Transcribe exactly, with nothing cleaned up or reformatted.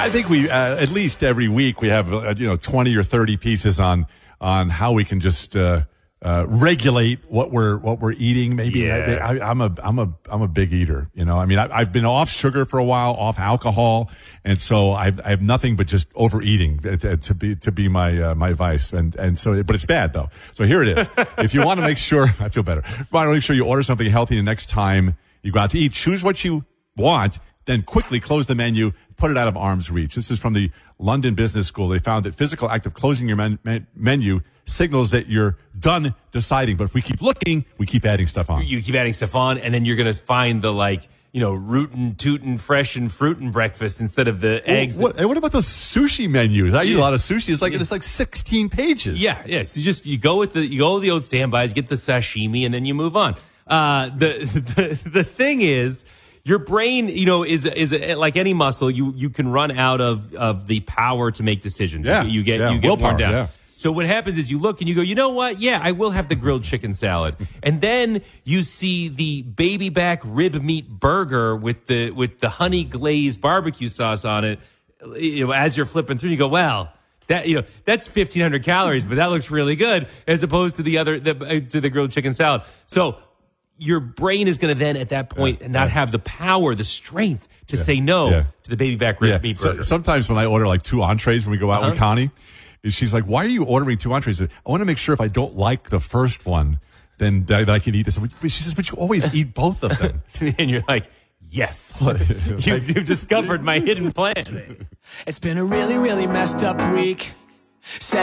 I think we, uh, at least every week, we have, uh, you know, twenty or thirty pieces on on how we can just uh, uh, regulate what we're what we're eating. Maybe Yeah. I, I'm a I'm a I'm a big eater. You know, I mean, I, I've been off sugar for a while, off alcohol, and so I've, I have nothing but just overeating to, to be to be my uh, my vice. And and so, but it's bad though. So here it is. If you want to make sure, I feel better. If you want to make sure you order something healthy the next time you go out to eat, choose what you want, then quickly close the menu, put it out of arm's reach. This is from the London Business School. They found that physical act of closing your men- men- menu signals that you're done deciding. But if we keep looking, we keep adding stuff on. You keep adding stuff on, and then you're going to find the, like, you know, rootin', tootin', fresh and fruitin' breakfast instead of the eggs. What, that, what about those sushi menus? I eat Yeah. a lot of sushi. It's like it's like sixteen pages. yeah, yeah. So you just you go with the you go with the old standbys, get the sashimi, and then you move on. Uh, the the the thing is, your brain, you know, is is like any muscle. You you can run out of of the power to make decisions. Yeah, you get yeah. you get Willpower, worn down. yeah. So what happens is you look and you go, you know what? Yeah, I will have the grilled chicken salad. And then you see the baby back rib meat burger with the with the honey glazed barbecue sauce on it. You know, as you're flipping through, you go, well, that you know that's fifteen hundred calories, but that looks really good as opposed to the other the, uh, to the grilled chicken salad. So your brain is going to then at that point Yeah, not yeah. have the power, the strength to Yeah, say no yeah. to the baby back rib Yeah. meat So, burger. sometimes when I order like two entrees when we go out with Uh-huh. Connie, she's like, "Why are you ordering two entrees?" I want to make sure if I don't like the first one, then that, that I can eat this. But she says, "But you always eat both of them." And you're like, yes, you've, you've discovered my hidden plan. It's been a really, really messed up week. Seven